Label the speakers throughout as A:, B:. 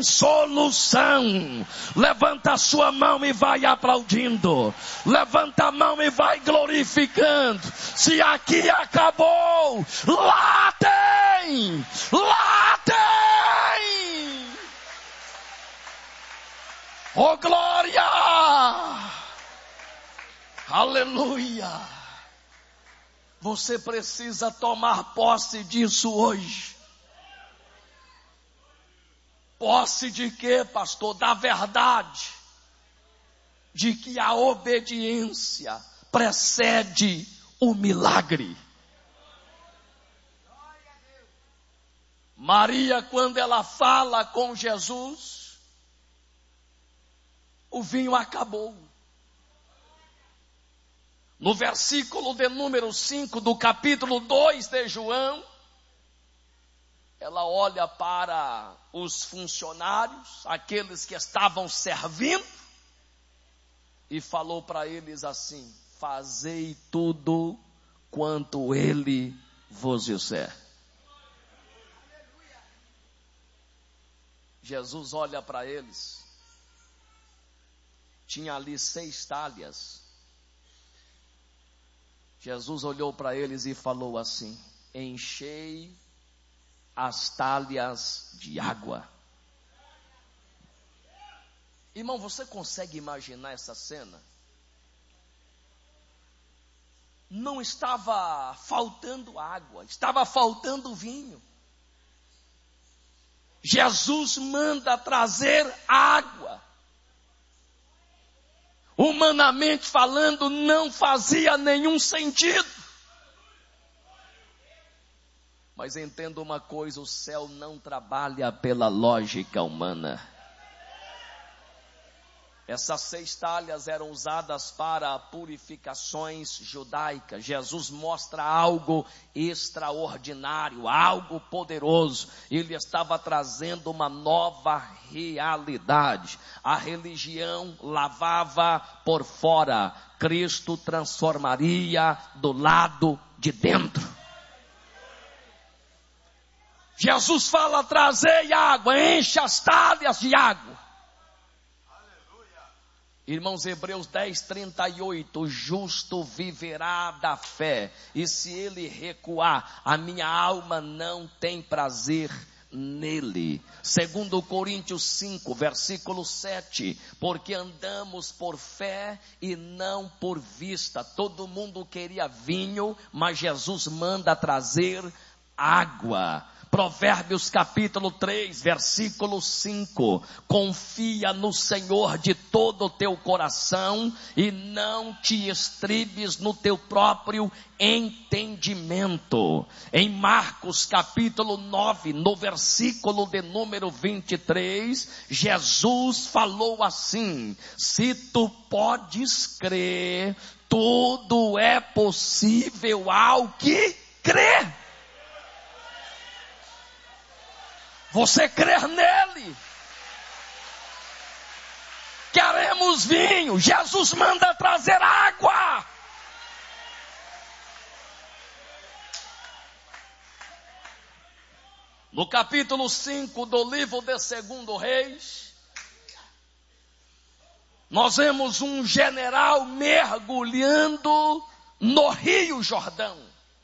A: tem solução. Levanta a sua mão e vai aplaudindo. Levanta a mão e vai glorificando. Se aqui acabou, lá tem! Lá tem! Oh, glória! Aleluia! Você precisa tomar posse disso hoje. Posse de quê, pastor? Da verdade. De que a obediência precede o milagre. Maria, quando ela fala com Jesus, o vinho acabou. No versículo de número 5 do capítulo 2 de João, ela olha para os funcionários, aqueles que estavam servindo, e falou para eles assim: fazei tudo quanto ele vos disser. Jesus olha para eles, tinha ali 6 talhas. Jesus olhou para eles e falou assim: enchei as talhas de água. Irmão, você consegue imaginar essa cena? Não estava faltando água, estava faltando vinho. Jesus manda trazer água. Humanamente falando, não fazia nenhum sentido. Mas entenda uma coisa, o céu não trabalha pela lógica humana. Essas 6 talhas eram usadas para purificações judaicas. Jesus mostra algo extraordinário, algo poderoso. Ele estava trazendo uma nova realidade. A religião lavava por fora. Cristo transformaria do lado de dentro. Jesus fala: trazei água, enche as talhas de água. Irmãos, Hebreus 10:38, o justo viverá da fé, e se ele recuar, a minha alma não tem prazer nele. Segundo Coríntios 5, versículo 7, porque andamos por fé e não por vista. Todo mundo queria vinho, mas Jesus manda trazer água. Provérbios capítulo 3, versículo 5, confia no Senhor de todo o teu coração e não te estribes no teu próprio entendimento. Em Marcos capítulo 9, no versículo de número 23, Jesus falou assim: se tu podes crer, tudo é possível ao que crê. Você crer nele. Queremos vinho. Jesus manda trazer água. No capítulo 5 do livro de 2 Reis, nós vemos um general mergulhando no Rio Jordão.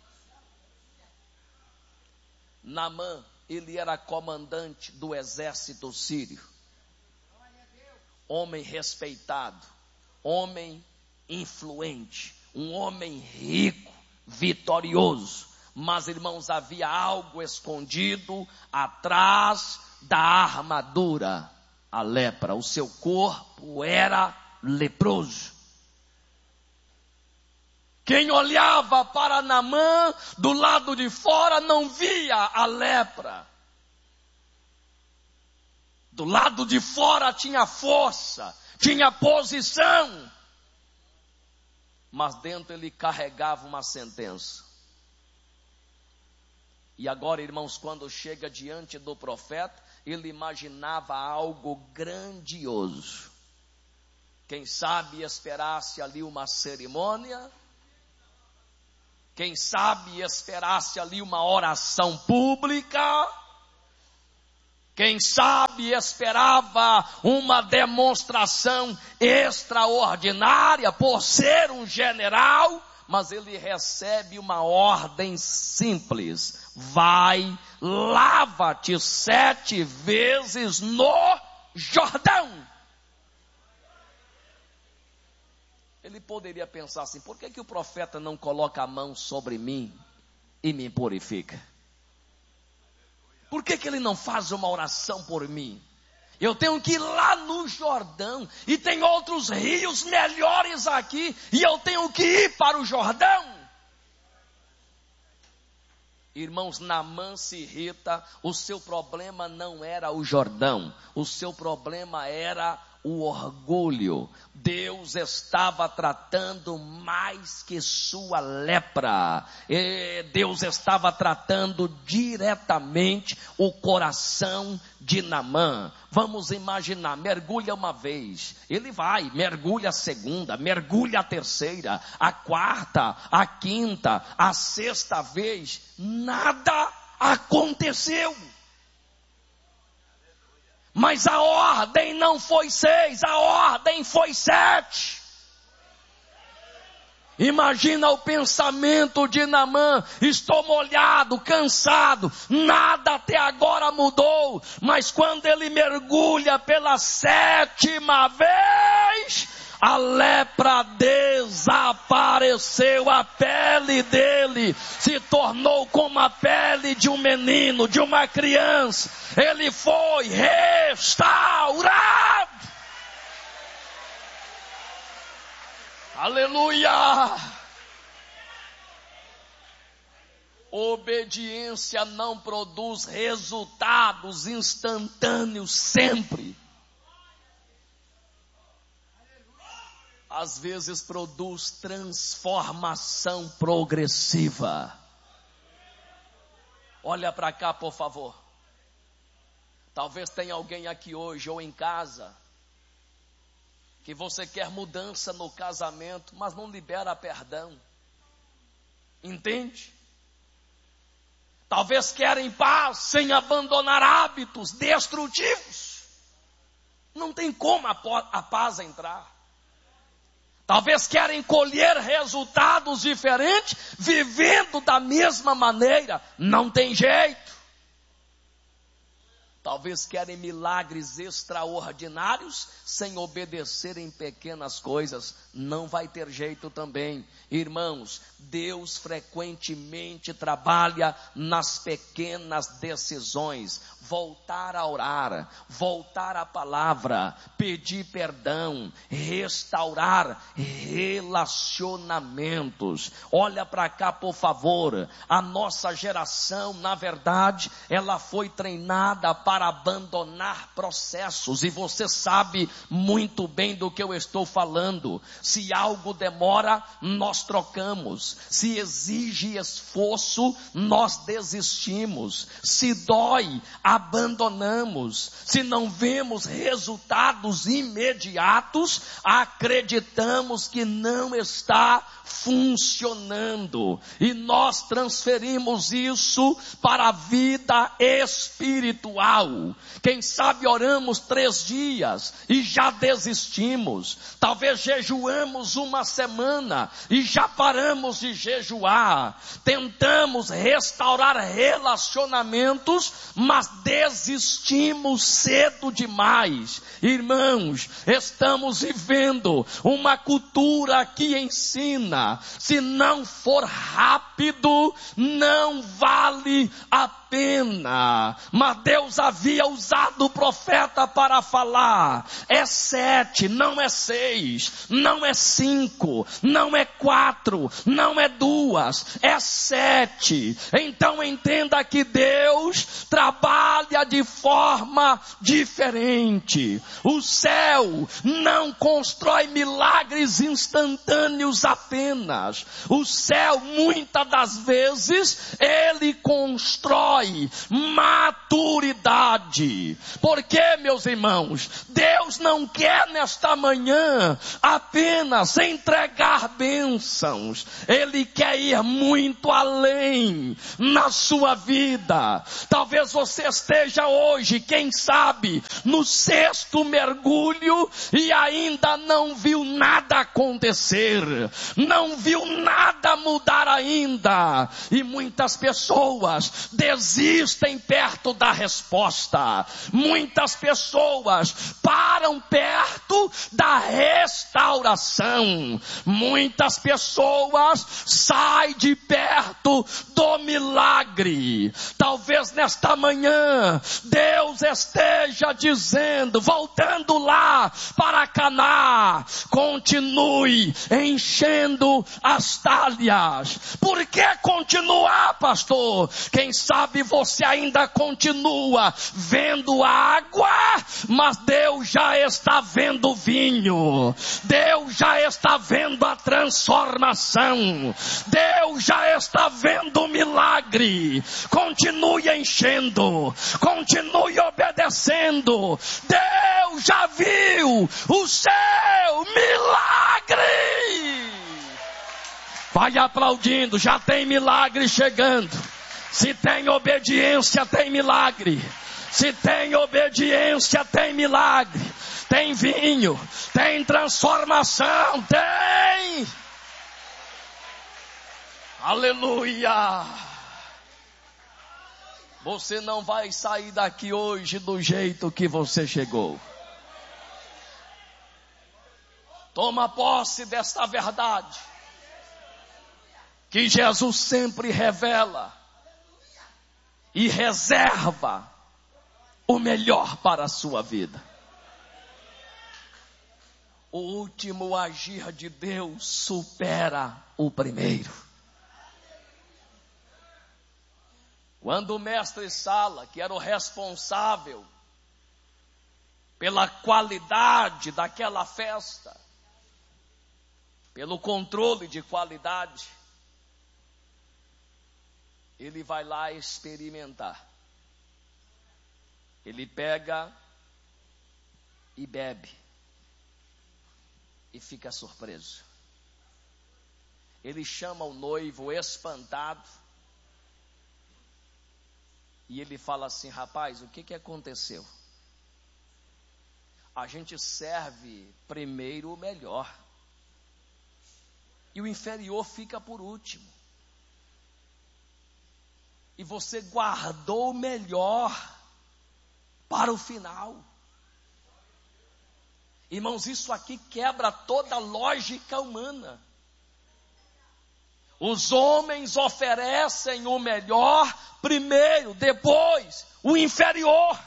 A: Naamã, ele era comandante do exército sírio. Homem respeitado, homem influente, um homem rico, vitorioso. Mas, irmãos, havia algo escondido atrás da armadura, a lepra. O seu corpo era leproso. Quem olhava para Naamã do lado de fora não via a lepra. Do lado de fora tinha força, tinha posição. Mas dentro ele carregava uma sentença. E agora, irmãos, quando chega diante do profeta, ele imaginava algo grandioso. Quem sabe esperasse ali uma cerimônia. Quem sabe esperasse ali uma oração pública. Quem sabe esperava uma demonstração extraordinária por ser um general, mas ele recebe uma ordem simples: vai, lava-te 7 vezes no Jordão. Ele poderia pensar assim: por que o profeta não coloca a mão sobre mim e me purifica? Por que ele não faz uma oração por mim? Eu tenho que ir lá no Jordão, e tem outros rios melhores aqui, e eu tenho que ir para o Jordão. Irmãos, Naamã se irrita. O seu problema não era o Jordão, o seu problema era o orgulho. Deus estava tratando mais que sua lepra. Deus estava tratando diretamente o coração de Naamã. Vamos imaginar, mergulha uma vez, ele vai, mergulha a segunda, mergulha a terceira, a quarta, a quinta, a sexta vez, nada aconteceu. Mas a ordem não foi 6, a ordem foi 7. Imagina o pensamento de Naamã: estou molhado, cansado, nada até agora mudou. Mas quando ele mergulha pela 7ª vez, a lepra desapareceu, a pele dele se tornou como a pele de um menino, de uma criança. Ele foi restaurado. Aleluia! Obediência não produz resultados instantâneos sempre. Às vezes produz transformação progressiva. Olha para cá, por favor. Talvez tenha alguém aqui hoje ou em casa que você quer mudança no casamento, mas não libera perdão. Entende? Talvez querem paz sem abandonar hábitos destrutivos. Não tem como a paz entrar. Talvez querem colher resultados diferentes, vivendo da mesma maneira. Não tem jeito. Talvez querem milagres extraordinários, sem obedecer em pequenas coisas. Não vai ter jeito também. Irmãos, Deus frequentemente trabalha nas pequenas decisões. Voltar a orar, voltar à palavra, pedir perdão, restaurar relacionamentos. Olha para cá, por favor. A nossa geração, na verdade, ela foi treinada para abandonar processos, e você sabe muito bem do que eu estou falando. Se algo demora, nós trocamos. Se exige esforço, nós desistimos. Se dói, abandonamos. Se não vemos resultados imediatos, acreditamos que não está funcionando, e nós transferimos isso para a vida espiritual. Quem sabe oramos 3 dias e já desistimos. Talvez jejuamos 1 semana e já paramos de jejuar. Tentamos restaurar relacionamentos, mas desistimos cedo demais. Irmãos, estamos vivendo uma cultura que ensina: se não for rápido, não vale a pena. Mas Deus havia usado o profeta para falar: é 7, não é 6, não é 5, não é 4, não é 2, é 7. Então entenda que Deus trabalha de forma diferente. O céu não constrói milagres instantâneos apenas. O céu, muitas das vezes, ele constrói maturidade verdade. Porque, meus irmãos, Deus não quer nesta manhã apenas entregar bênçãos. Ele quer ir muito além na sua vida. Talvez você esteja hoje, quem sabe, no 6º mergulho e ainda não viu nada acontecer. Não viu nada mudar ainda. E muitas pessoas desistem perto da resposta. Muitas pessoas param perto da restauração. Muitas pessoas saem de perto do milagre. Talvez nesta manhã Deus esteja dizendo, voltando lá para Caná, continue enchendo as talhas. Por que continuar, pastor? Quem sabe você ainda continua vendo água, mas Deus já está vendo vinho. Deus já está vendo a transformação. Deus já está vendo o milagre. Continue enchendo, continue obedecendo. Deus já viu o seu milagre. Vai aplaudindo, já tem milagre chegando. Se tem obediência, tem milagre. Se tem obediência, tem milagre. Tem vinho, tem transformação, tem. Aleluia. Você não vai sair daqui hoje do jeito que você chegou. Toma posse desta verdade, que Jesus sempre revela e reserva o melhor para a sua vida. O último agir de Deus supera o primeiro. Quando o mestre Sala, que era o responsável pela qualidade daquela festa, pelo controle de qualidade, ele vai lá experimentar. Ele pega e bebe e fica surpreso. Ele chama o noivo espantado e ele fala assim: rapaz, o que aconteceu? A gente serve primeiro o melhor e o inferior fica por último. E você guardou o melhor para o final. Irmãos, isso aqui quebra toda a lógica humana. Os homens oferecem o melhor primeiro, depois o inferior.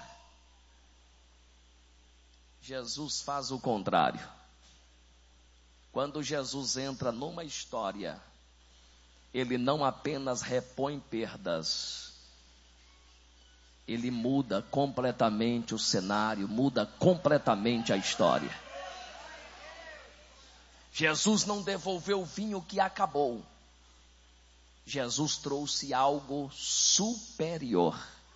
A: Jesus faz o contrário. Quando Jesus entra numa história, ele não apenas repõe perdas, ele muda completamente o cenário, muda completamente a história. Jesus não devolveu o vinho que acabou. Jesus trouxe algo superior.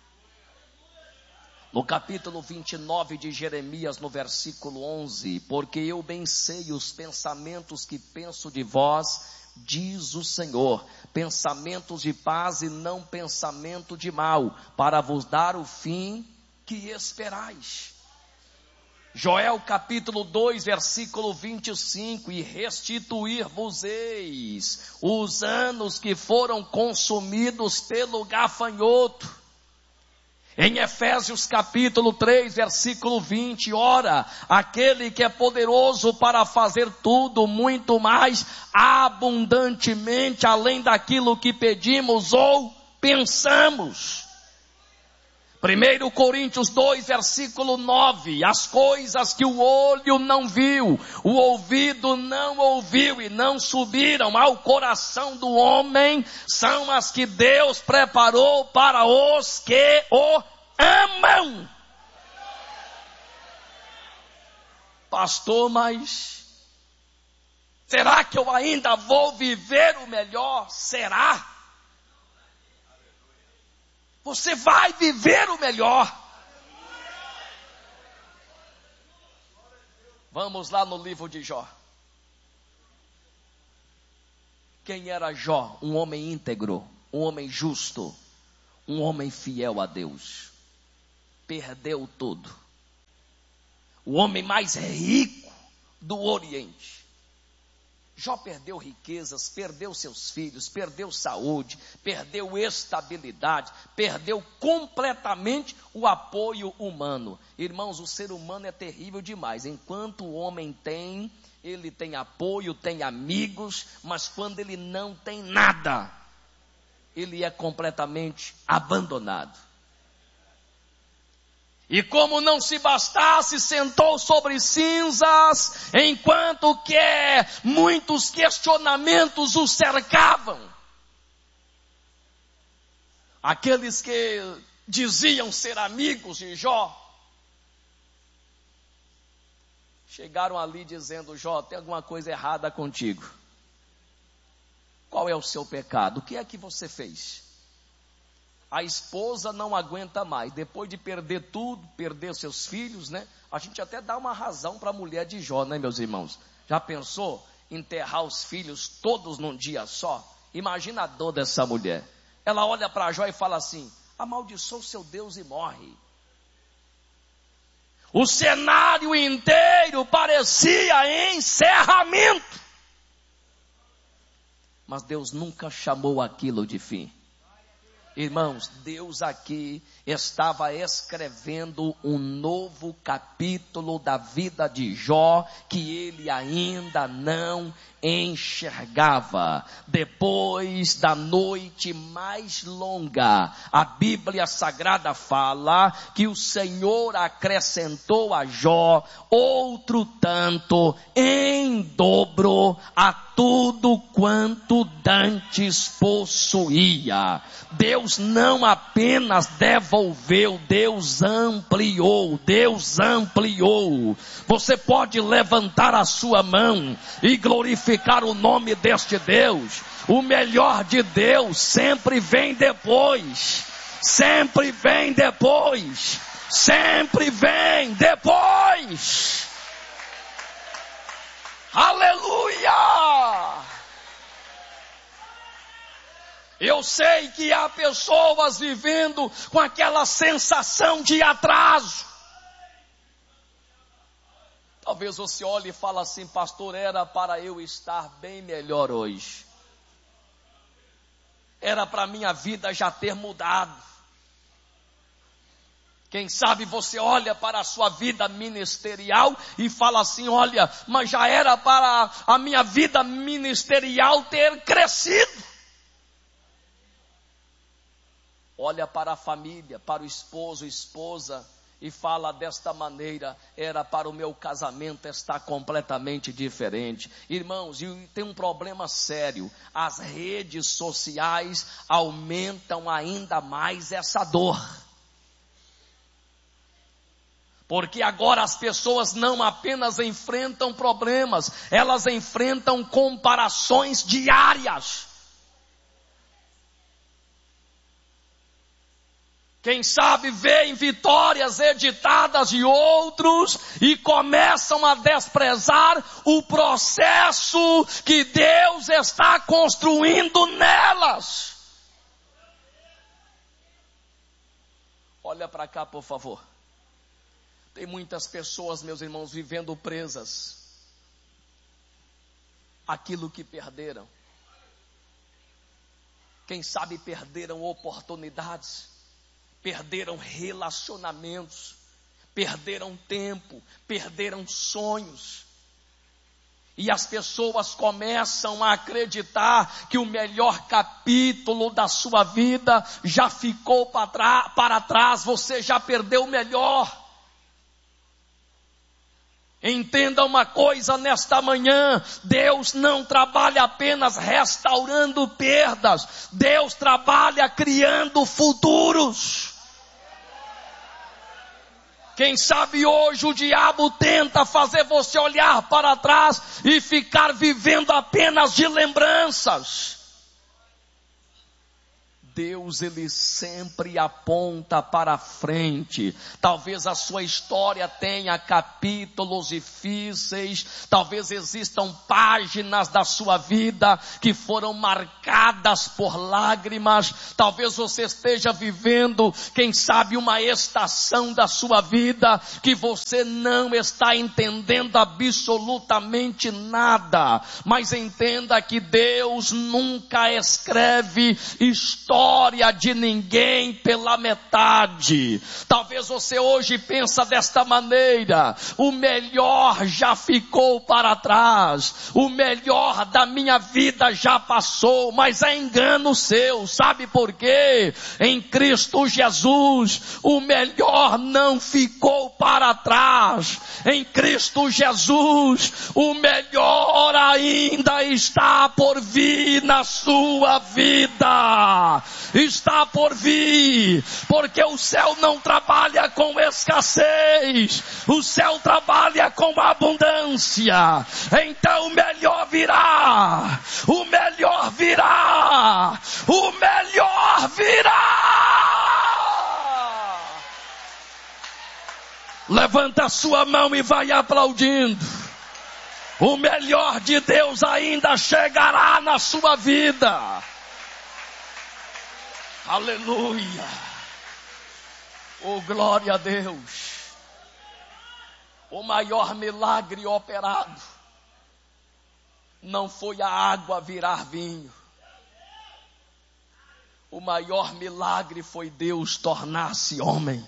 A: No capítulo 29 de Jeremias, no versículo 11, porque eu bem sei os pensamentos que penso de vós, diz o Senhor, pensamentos de paz e não pensamento de mal, para vos dar o fim que esperais. Joel capítulo 2, versículo 25, e restituir-vos-eis os anos que foram consumidos pelo gafanhoto. Em Efésios capítulo 3, versículo 20, ora, aquele que é poderoso para fazer tudo muito mais abundantemente, além daquilo que pedimos ou pensamos. 1 Coríntios 2, versículo 9, as coisas que o olho não viu, o ouvido não ouviu e não subiram ao coração do homem, são as que Deus preparou para os que o amam. Pastor, mas será que eu ainda vou viver o melhor? Será? Você vai viver o melhor. Vamos lá no livro de Jó. Quem era Jó? Um homem íntegro, um homem justo, um homem fiel a Deus. Perdeu tudo. O homem mais rico do Oriente. Jó perdeu riquezas, perdeu seus filhos, perdeu saúde, perdeu estabilidade, perdeu completamente o apoio humano. Irmãos, o ser humano é terrível demais. Enquanto o homem tem, ele tem apoio, tem amigos, mas quando ele não tem nada, ele é completamente abandonado. E como não se bastasse, sentou sobre cinzas, enquanto que muitos questionamentos o cercavam. Aqueles que diziam ser amigos de Jó, chegaram ali dizendo: Jó, tem alguma coisa errada contigo. Qual é o seu pecado? O que é que você fez? A esposa não aguenta mais, depois de perder tudo, perder seus filhos, né? A gente até dá uma razão para a mulher de Jó, né, meus irmãos? Já pensou enterrar os filhos todos num dia só? Imagina a dor dessa mulher. Ela olha para Jó e fala assim: amaldiçoa o seu Deus e morre. O cenário inteiro parecia encerramento. Mas Deus nunca chamou aquilo de fim. Irmãos, Deus aqui estava escrevendo um novo capítulo da vida de Jó, que ele ainda não enxergava. Depois da noite mais longa, a Bíblia Sagrada fala que o Senhor acrescentou a Jó outro tanto em dobro a tudo quanto dantes possuía. Deus não apenas devolveu, Deus ampliou, Deus ampliou. Você pode levantar a sua mão e glorificar o nome deste Deus. O melhor de Deus sempre vem depois, sempre vem depois, sempre vem depois. Aleluia! Eu sei que há pessoas vivendo com aquela sensação de atraso. Talvez você olhe e fale assim: pastor, era para eu estar bem melhor hoje. Era para minha vida já ter mudado. Quem sabe você olha para a sua vida ministerial e fala assim: olha, mas já era para a minha vida ministerial ter crescido. Olha para a família, para o esposo, esposa, e fala desta maneira: era para o meu casamento estar completamente diferente. Irmãos, e tem um problema sério: as redes sociais aumentam ainda mais essa dor. Porque agora as pessoas não apenas enfrentam problemas, elas enfrentam comparações diárias. Quem sabe veem vitórias editadas de outros e começam a desprezar o processo que Deus está construindo nelas. Olha para cá, por favor. Tem muitas pessoas, meus irmãos, vivendo presas àquilo que perderam. Quem sabe perderam oportunidades, perderam relacionamentos, perderam tempo, perderam sonhos. E as pessoas começam a acreditar que o melhor capítulo da sua vida já ficou para trás, você já perdeu o melhor. Entenda uma coisa nesta manhã: Deus não trabalha apenas restaurando perdas, Deus trabalha criando futuros. Quem sabe hoje o diabo tenta fazer você olhar para trás e ficar vivendo apenas de lembranças. Deus, ele sempre aponta para frente. Talvez a sua história tenha capítulos difíceis, talvez existam páginas da sua vida que foram marcadas por lágrimas, talvez você esteja vivendo, quem sabe, uma estação da sua vida que você não está entendendo absolutamente nada, mas entenda que Deus nunca escreve história de ninguém pela metade. Talvez você hoje pensa desta maneira: o melhor já ficou para trás, o melhor da minha vida já passou, mas é engano seu. Sabe por quê? Em Cristo Jesus o melhor não ficou para trás. Em Cristo Jesus o melhor ainda está por vir na sua vida. Está por vir, porque o céu não trabalha com escassez, o céu trabalha com abundância. Então o melhor virá, o melhor virá, o melhor virá. Levanta a sua mão e vai aplaudindo. O melhor de Deus ainda chegará na sua vida. Aleluia. Oh, glória a Deus. O maior milagre operado não foi a água virar vinho. O maior milagre foi Deus tornar-se homem.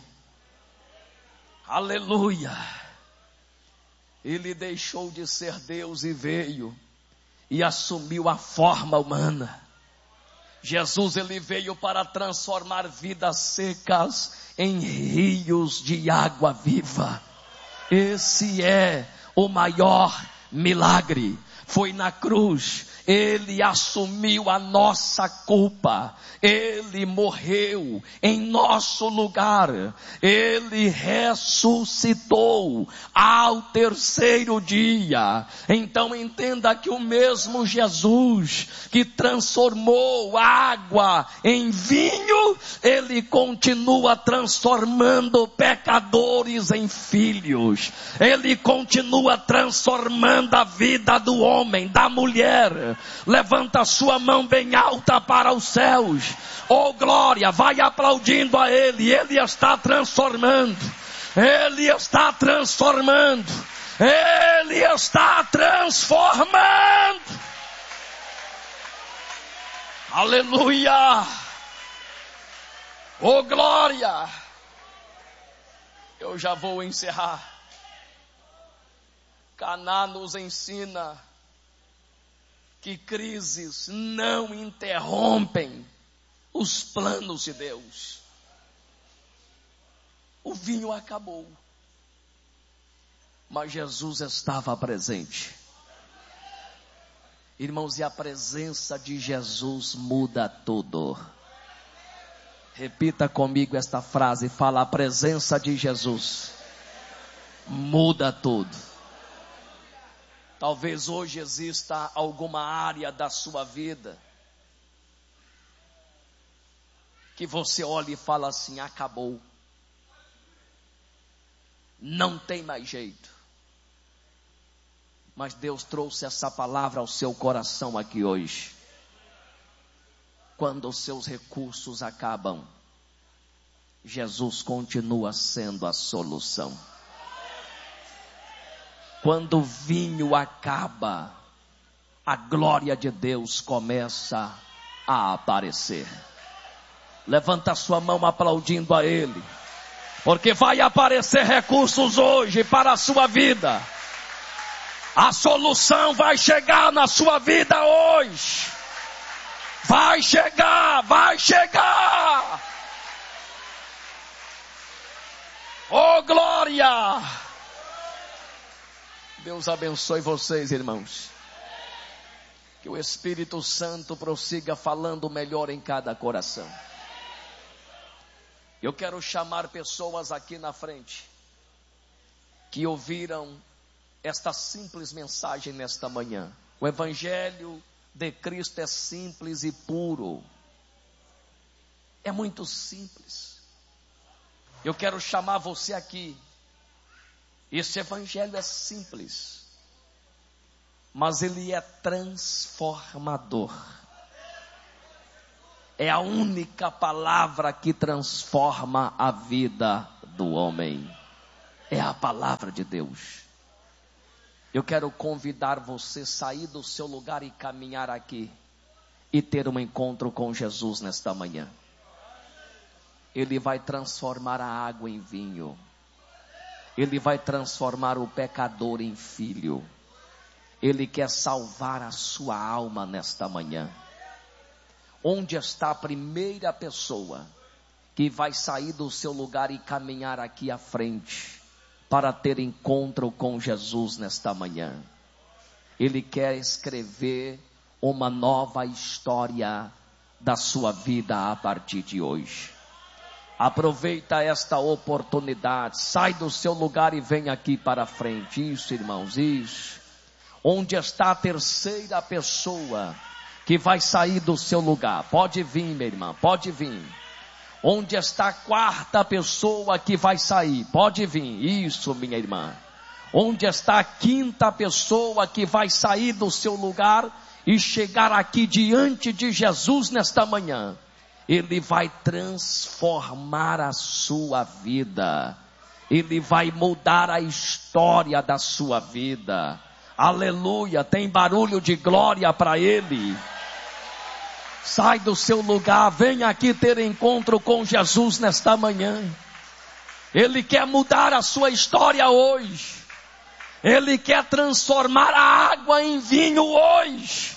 A: Aleluia. Ele deixou de ser Deus e veio e assumiu a forma humana. Jesus, ele veio para transformar vidas secas em rios de água viva. Esse é o maior milagre. Foi na cruz. Ele assumiu a nossa culpa. Ele morreu em nosso lugar. Ele ressuscitou ao terceiro dia. Então entenda que o mesmo Jesus que transformou água em vinho, ele continua transformando pecadores em filhos. Ele continua transformando a vida do homem, da mulher. Levanta a sua mão bem alta para os céus. Oh, glória, vai aplaudindo a Ele. Ele está transformando. Ele está transformando. Ele está transformando. Aleluia. Oh, glória. Eu já vou encerrar. Caná nos ensina que crises não interrompem os planos de Deus. O vinho acabou, mas Jesus estava presente. Irmãos, e a presença de Jesus muda tudo. Repita comigo esta frase, fala: a presença de Jesus muda tudo. Talvez hoje exista alguma área da sua vida que você olha e fala assim: acabou. Não tem mais jeito. Mas Deus trouxe essa palavra ao seu coração aqui hoje. Quando os seus recursos acabam, Jesus continua sendo a solução. Quando o vinho acaba, a glória de Deus começa a aparecer. Levanta a sua mão aplaudindo a Ele, porque vai aparecer recursos hoje para a sua vida. A solução vai chegar na sua vida hoje. Vai chegar, vai chegar. Oh, glória! Deus abençoe vocês, irmãos. Que o Espírito Santo prossiga falando melhor em cada coração. Eu quero chamar pessoas aqui na frente que ouviram esta simples mensagem nesta manhã. O Evangelho de Cristo é simples e puro. É muito simples. Eu quero chamar você aqui. Esse evangelho é simples, mas ele é transformador. É a única palavra que transforma a vida do homem. É a palavra de Deus. Eu quero convidar você a sair do seu lugar e caminhar aqui e ter um encontro com Jesus nesta manhã. Ele vai transformar a água em vinho. Ele vai transformar o pecador em filho. Ele quer salvar a sua alma nesta manhã. Onde está a primeira pessoa que vai sair do seu lugar e caminhar aqui à frente para ter encontro com Jesus nesta manhã? Ele quer escrever uma nova história da sua vida a partir de hoje. Aproveita esta oportunidade, sai do seu lugar e vem aqui para frente. Isso, irmãos, isso. Onde está a terceira pessoa que vai sair do seu lugar? Pode vir, minha irmã, pode vir. Onde está a quarta pessoa que vai sair? Pode vir. Isso, minha irmã. Onde está a quinta pessoa que vai sair do seu lugar e chegar aqui diante de Jesus nesta manhã? Ele vai transformar a sua vida. Ele vai mudar a história da sua vida. Aleluia, tem barulho de glória para Ele. Sai do seu lugar, vem aqui ter encontro com Jesus nesta manhã. Ele quer mudar a sua história hoje. Ele quer transformar a água em vinho hoje.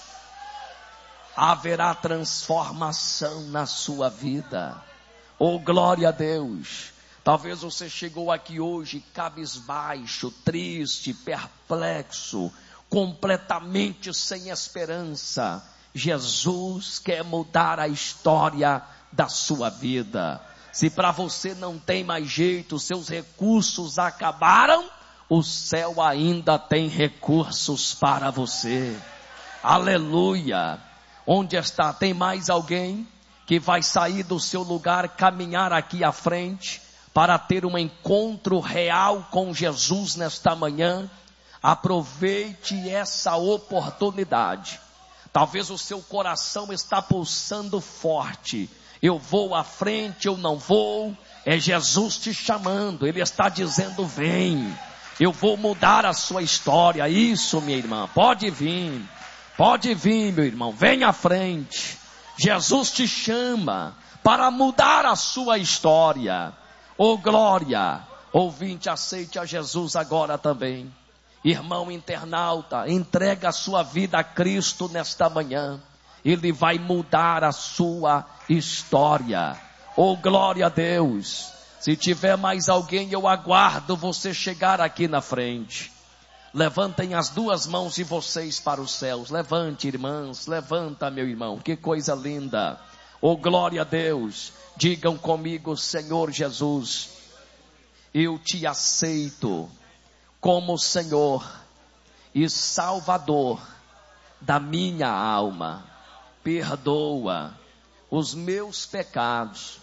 A: Haverá transformação na sua vida. Oh, glória a Deus. Talvez você chegou aqui hoje cabisbaixo, triste, perplexo, completamente sem esperança. Jesus quer mudar a história da sua vida. Se para você não tem mais jeito, seus recursos acabaram, o céu ainda tem recursos para você. Aleluia. Onde está? Tem mais alguém que vai sair do seu lugar, caminhar aqui à frente para ter um encontro real com Jesus nesta manhã? Aproveite essa oportunidade. Talvez o seu coração está pulsando forte. Eu vou à frente, eu não vou. É Jesus te chamando. Ele está dizendo, vem. Eu vou mudar a sua história. Isso, minha irmã. Pode vir. Pode vir, meu irmão. Vem à frente. Jesus te chama para mudar a sua história. Oh, glória. Ouvinte, aceite a Jesus agora também. Irmão internauta, entrega a sua vida a Cristo nesta manhã. Ele vai mudar a sua história. Oh, glória a Deus. Se tiver mais alguém, eu aguardo você chegar aqui na frente. Levantem as duas mãos de vocês para os céus. Levante, irmãs, levanta, meu irmão. Que coisa linda. Oh, glória a Deus. Digam comigo, Senhor Jesus, eu te aceito como Senhor e Salvador da minha alma. Perdoa os meus pecados.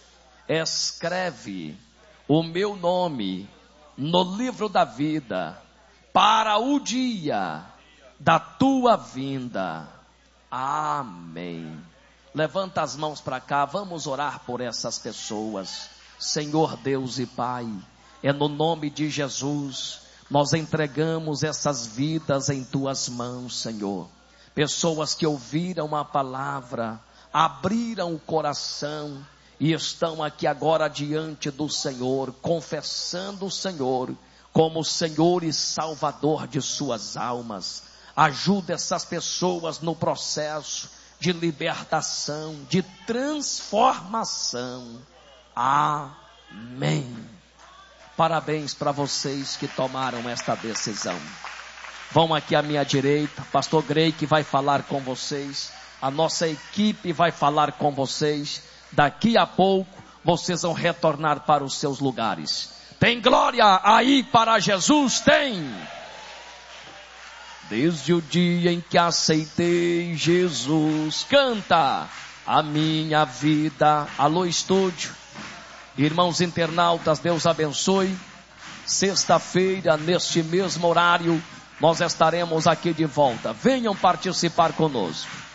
A: Escreve o meu nome no livro da vida para o dia da tua vinda. Amém. Levanta as mãos para cá, vamos orar por essas pessoas. Senhor Deus e Pai, é no nome de Jesus, nós entregamos essas vidas em tuas mãos, Senhor. Pessoas que ouviram a palavra, abriram o coração e estão aqui agora diante do Senhor, confessando o Senhor como Senhor e Salvador de suas almas. Ajuda essas pessoas no processo de libertação, de transformação. Amém. Parabéns para vocês que tomaram esta decisão. Vão aqui à minha direita, pastor Grey que vai falar com vocês, a nossa equipe vai falar com vocês. Daqui a pouco vocês vão retornar para os seus lugares. Tem glória aí para Jesus? Tem. Desde o dia em que aceitei Jesus, canta, a minha vida. Alô, estúdio. Irmãos internautas, Deus abençoe. Sexta-feira, neste mesmo horário, nós estaremos aqui de volta. Venham participar conosco.